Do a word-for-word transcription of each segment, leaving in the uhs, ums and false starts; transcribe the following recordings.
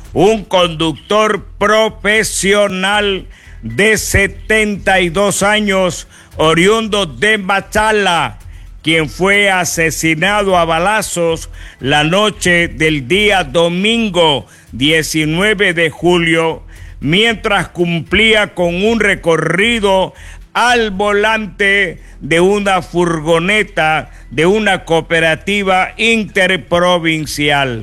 un conductor profesional de setenta y dos años, oriundo de Machala, quien fue asesinado a balazos la noche del día domingo diecinueve de julio, mientras cumplía con un recorrido al volante de una furgoneta de una cooperativa interprovincial.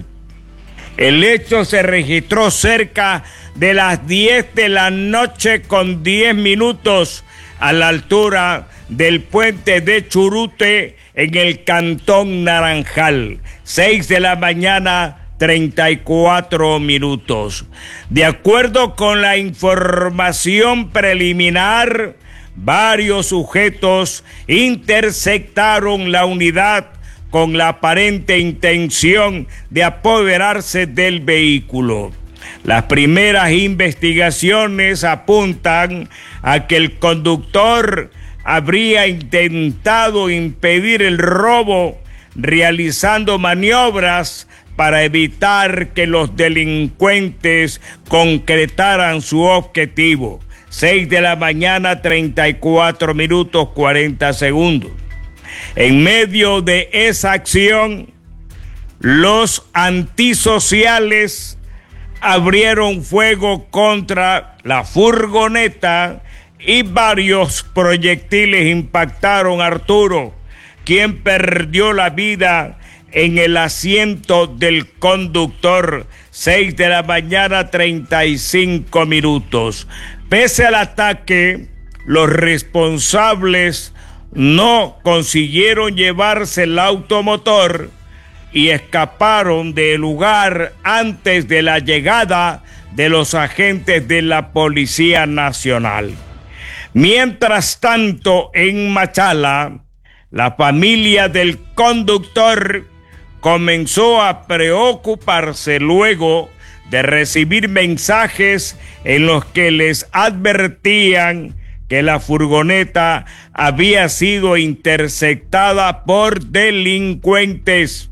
El hecho se registró cerca de las diez de la noche con diez minutos a la altura del puente de Churute en el cantón Naranjal. seis de la mañana, treinta y cuatro minutos. De acuerdo con la información preliminar, varios sujetos interceptaron la unidad con la aparente intención de apoderarse del vehículo. Las primeras investigaciones apuntan a que el conductor habría intentado impedir el robo realizando maniobras para evitar que los delincuentes concretaran su objetivo. seis de la mañana, treinta y cuatro minutos, cuarenta segundos. En medio de esa acción, los antisociales abrieron fuego contra la furgoneta y varios proyectiles impactaron a Arturo, quien perdió la vida en el asiento del conductor. seis de la mañana, treinta y cinco minutos. Pese al ataque, los responsables no consiguieron llevarse el automotor y escaparon del lugar antes de la llegada de los agentes de la Policía Nacional. Mientras tanto, en Machala, la familia del conductor comenzó a preocuparse luego de recibir mensajes en los que les advertían que la furgoneta había sido interceptada por delincuentes.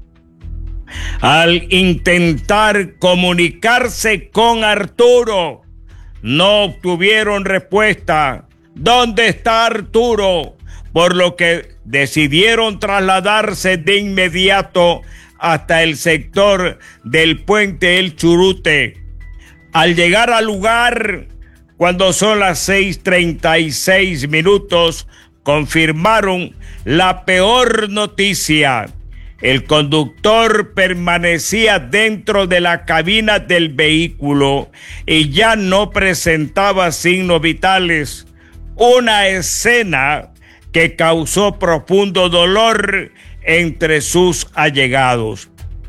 Al intentar comunicarse con Arturo, no obtuvieron respuesta. ¿Dónde está Arturo? Por lo que decidieron trasladarse de inmediato hasta el sector del puente El Churute. Al llegar al lugar, cuando son las seis treinta y seis minutos, confirmaron la peor noticia. El conductor permanecía dentro de la cabina del vehículo y ya no presentaba signos vitales. Una escena que causó profundo dolor entre sus allegados.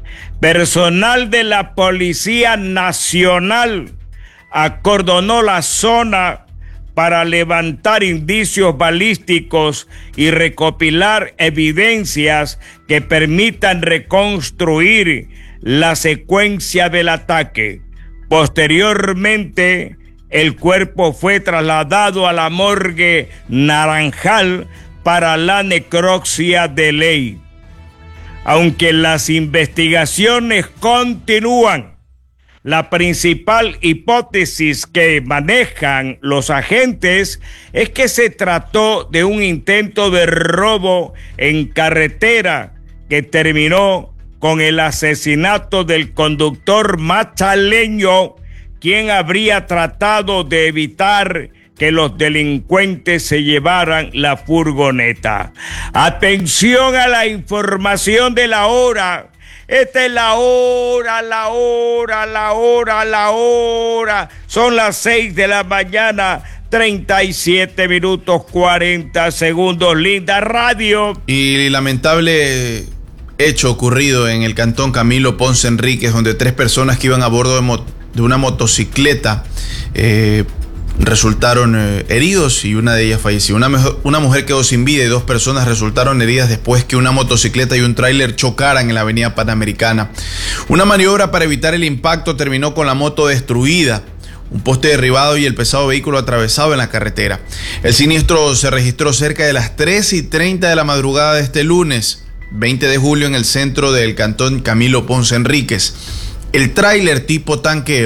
Personal de la Policía Nacional acordonó la zona para levantar indicios balísticos y recopilar evidencias que permitan reconstruir la secuencia del ataque. Posteriormente, el cuerpo fue trasladado a la morgue Naranjal para la necropsia de ley. Aunque las investigaciones continúan, la principal hipótesis que manejan los agentes es que se trató de un intento de robo en carretera que terminó con el asesinato del conductor machaleño, quien habría tratado de evitar que los delincuentes se llevaran la furgoneta. Atención a la información de la hora. Esta es la hora, la hora, la hora, la hora. Son las seis de la mañana, treinta y siete minutos, cuarenta segundos. Linda radio. Y lamentable hecho ocurrido en el cantón Camilo Ponce Enríquez, donde tres personas que iban a bordo de, mo- de una motocicleta eh, resultaron eh, heridos y una de ellas falleció. Una, mejor, una mujer quedó sin vida y dos personas resultaron heridas después que una motocicleta y un tráiler chocaran en la avenida Panamericana. Una maniobra para evitar el impacto terminó con la moto destruida, un poste derribado y el pesado vehículo atravesado en la carretera. El siniestro se registró cerca de las tres y treinta de la madrugada de este lunes, veinte de julio, en el centro del cantón Camilo Ponce Enríquez. El tráiler tipo tanque